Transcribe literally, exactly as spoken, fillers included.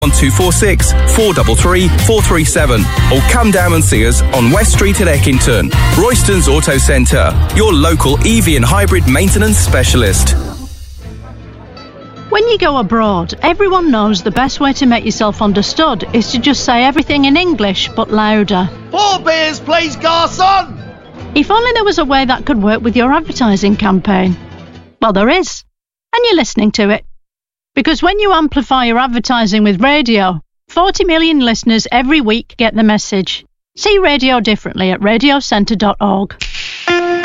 one two four six, four three three, four three seven or come down and see us on West Street at Eckington. Royston's Auto Centre, your local E V and hybrid maintenance specialist. When you go abroad, everyone knows the best way to make yourself understood is to just say everything in English but louder. Four beers, please, garçon! If only there was a way that could work with your advertising campaign. Well, there is. And you're listening to it. Because when you amplify your advertising with radio, forty million listeners every week get the message. See radio differently at radio centre dot org.